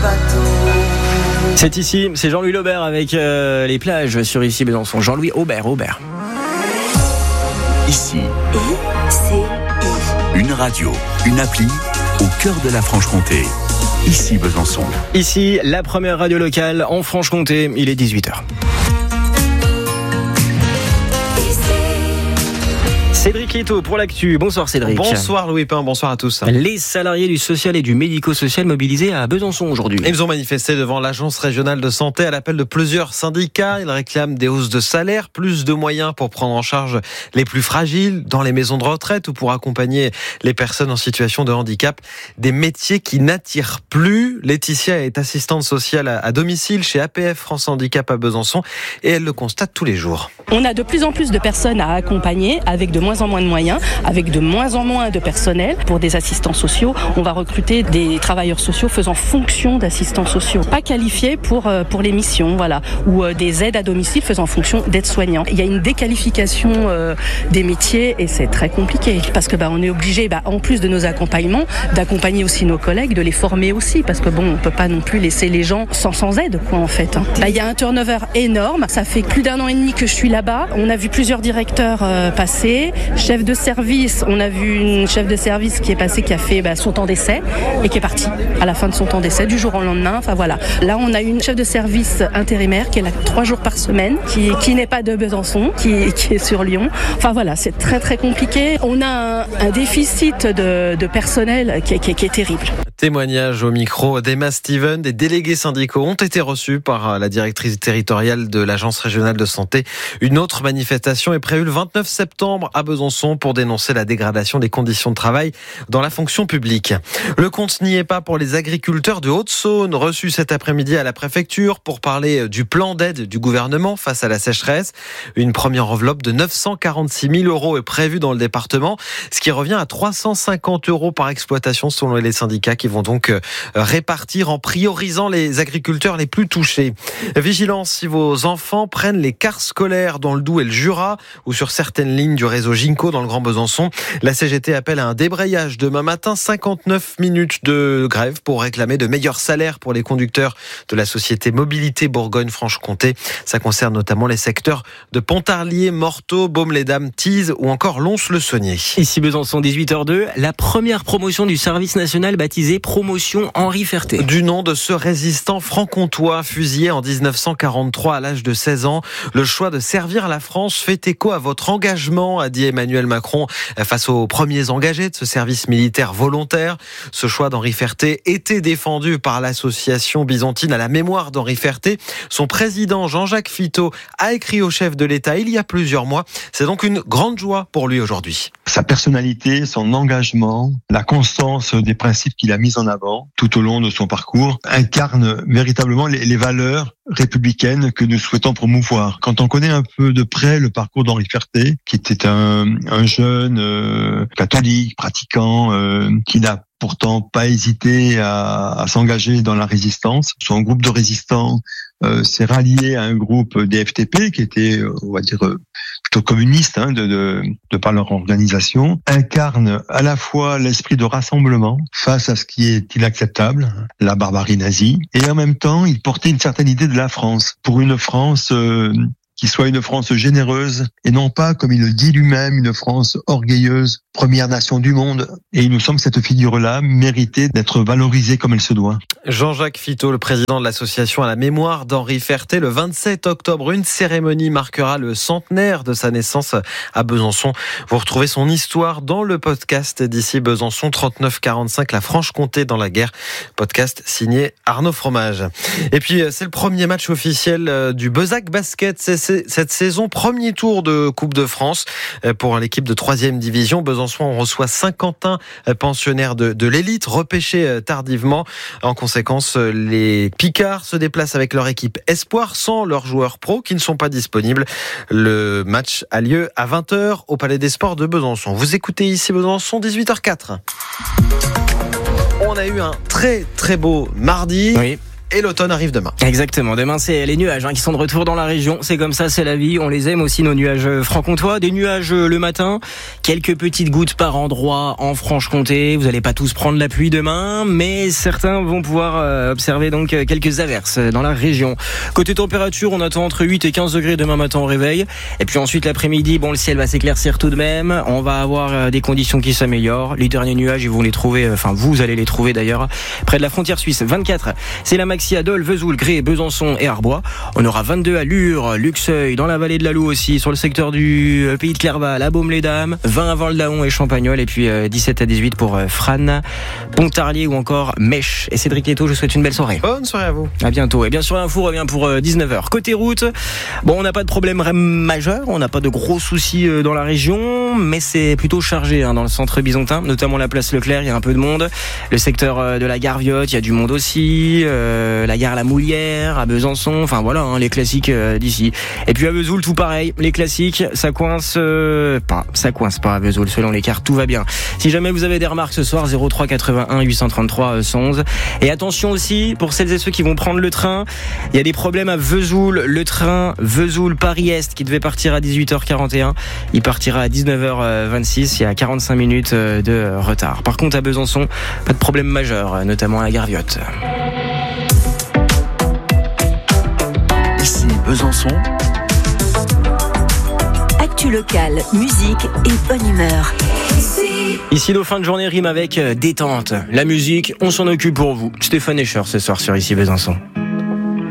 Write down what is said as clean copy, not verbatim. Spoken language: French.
C'est ici, c'est Jean-Louis Laubert avec les plages sur Ici Besançon. Jean-Louis Aubert. Ici, une radio, une appli au cœur de la Franche-Comté. Ici Besançon. Ici, la première radio locale en Franche-Comté. Il est 18h. Cédric Leto pour l'actu. Bonsoir Cédric. Bonsoir Louis Pain, bonsoir à tous. Les salariés du social et du médico-social mobilisés à Besançon aujourd'hui. Ils ont manifesté devant l'agence régionale de santé à l'appel de plusieurs syndicats. Ils réclament des hausses de salaire, plus de moyens pour prendre en charge les plus fragiles dans les maisons de retraite ou pour accompagner les personnes en situation de handicap. Des métiers qui n'attirent plus. Laetitia est assistante sociale à domicile chez APF France Handicap à Besançon et elle le constate tous les jours. On a de plus en plus de personnes à accompagner avec de moins en moins de moyens, avec de moins en moins de personnel. Pour des assistants sociaux, on va recruter des travailleurs sociaux faisant fonction d'assistants sociaux, pas qualifiés pour les missions, voilà, ou des aides à domicile faisant fonction d'aide-soignants. Il y a une déqualification des métiers et c'est très compliqué parce que on est obligé, en plus de nos accompagnements, d'accompagner aussi nos collègues, de les former aussi parce que on peut pas non plus laisser les gens sans aide, en fait. Il y a un turnover énorme. Ça fait plus d'1 an et demi que je suis là-bas. On a vu plusieurs directeurs passer. Chef de service, on a vu une chef de service qui est passée, qui a fait son temps d'essai et qui est partie à la fin de son temps d'essai du jour au lendemain. Enfin voilà. Là, on a une chef de service intérimaire qui est là 3 jours par semaine, qui n'est pas de Besançon, qui est sur Lyon. Enfin voilà, c'est très très compliqué. On a un déficit de personnel qui est terrible. Témoignage au micro d'Emma Steven. Des délégués syndicaux ont été reçus par la directrice territoriale de l'agence régionale de santé. Une autre manifestation est prévue le 29 septembre à Besançon pour dénoncer la dégradation des conditions de travail dans la fonction publique. Le compte n'y est pas pour les agriculteurs de Haute-Saône, reçus cet après-midi à la préfecture pour parler du plan d'aide du gouvernement face à la sécheresse. Une première enveloppe de 946 000 € est prévue dans le département, ce qui revient à 350 € par exploitation selon les syndicats qui vont donc répartir en priorisant les agriculteurs les plus touchés. Vigilance si vos enfants prennent les cars scolaires dans le Doubs et le Jura ou sur certaines lignes du réseau Ginko dans le Grand Besançon. La CGT appelle à un débrayage demain matin, 59 minutes de grève pour réclamer de meilleurs salaires pour les conducteurs de la société Mobilité Bourgogne-Franche-Comté. Ça concerne notamment les secteurs de Pontarlier, Morteau, Baume-les-Dames, Tise ou encore Lons-le-Saunier. Ici Besançon, 18h02, la première promotion du service national baptisée Promotion Henri Ferté. Du nom de ce résistant franc-comtois fusillé en 1943 à l'âge de 16 ans, le choix de servir la France fait écho à votre engagement, a dit Emmanuel Macron face aux premiers engagés de ce service militaire volontaire. Ce choix d'Henri Ferté était défendu par l'association byzantine à la mémoire d'Henri Ferté. Son président Jean-Jacques Fittot a écrit au chef de l'État il y a plusieurs mois. C'est donc une grande joie pour lui aujourd'hui. Sa personnalité, son engagement, la constance des principes qu'il a mis en avant tout au long de son parcours incarnent véritablement les valeurs républicaine que nous souhaitons promouvoir. Quand on connaît un peu de près le parcours d'Henri Ferté, qui était un jeune catholique, pratiquant, qui n'a pourtant pas hésité à s'engager dans la résistance. Son groupe de résistants s'est rallié à un groupe des FTP qui était, on va dire, plutôt communiste de par leur organisation, incarne à la fois l'esprit de rassemblement face à ce qui est inacceptable, la barbarie nazie, et en même temps, il portait une certaine idée de la France, pour une France qui soit une France généreuse et non pas, comme il le dit lui-même, une France orgueilleuse, première nation du monde. Et il nous semble que cette figure-là méritait d'être valorisée comme elle se doit. Jean-Jacques Fittot, le président de l'association à la mémoire d'Henri Ferté, le 27 octobre, une cérémonie marquera le centenaire de sa naissance à Besançon. Vous retrouvez son histoire dans le podcast d'Ici Besançon 3945, la Franche-Comté dans la guerre. Podcast signé Arnaud Fromage. Et puis, c'est le premier match officiel du Bezac Basket cette saison. Premier tour de Coupe de France pour l'équipe de 3e division. Besançon, on reçoit Saint-Quentin, pensionnaire de l'élite, repêché tardivement. En conséquence, les Picards se déplacent avec leur équipe Espoir sans leurs joueurs pros qui ne sont pas disponibles. Le match a lieu à 20h au Palais des Sports de Besançon. Vous écoutez Ici Besançon, 18h04. On a eu un très très beau mardi. Oui. et l'automne arrive demain. Exactement, demain c'est les nuages qui sont de retour dans la région, c'est comme ça, c'est la vie, on les aime aussi nos nuages franc-comtois, des nuages le matin, quelques petites gouttes par endroit en Franche-Comté, vous n'allez pas tous prendre la pluie demain, mais certains vont pouvoir observer donc quelques averses dans la région. Côté température, on attend entre 8 et 15 degrés demain matin au réveil, et puis ensuite l'après-midi, le ciel va s'éclaircir tout de même, on va avoir des conditions qui s'améliorent, les derniers nuages, vous allez les trouver d'ailleurs près de la frontière suisse. 24, c'est la maxi à Dole, Vesoul, Gré, Besançon et Arbois. On aura 22 à Lure, Luxeuil, dans la vallée de la Loue aussi, sur le secteur du pays de Clerval, à Baume-les-Dames, 20 à Val-d'Aon et Champagnol, et puis 17 à 18 pour Frane, Pontarlier ou encore Mèche. Et Cédric Leto, je vous souhaite une belle soirée. Bonne soirée à vous. À bientôt. Et bien sûr, l'info revient pour 19h. Côté route, on n'a pas de problème majeur, on n'a pas de gros soucis dans la région, mais c'est plutôt chargé dans le centre byzantin, notamment la place Leclerc, il y a un peu de monde. Le secteur de la gare Viotte, il y a du monde aussi. La gare La Moulière, à Besançon, les classiques d'ici. Et puis à Vesoul, tout pareil, les classiques, ça coince pas à Vesoul, selon les cartes, tout va bien. Si jamais vous avez des remarques ce soir, 03 81 833 111. Et attention aussi, pour celles et ceux qui vont prendre le train, il y a des problèmes à Vesoul, le train Vesoul-Paris-Est qui devait partir à 18h41, il partira à 19h26, il y a 45 minutes de retard. Par contre à Besançon, pas de problème majeur, notamment à la gare Viotte. Ici Besançon. Actu locale, musique et bonne humeur. Ici nos fins de journée riment avec détente. La musique, on s'en occupe pour vous. Stéphane Escher ce soir sur Ici Besançon.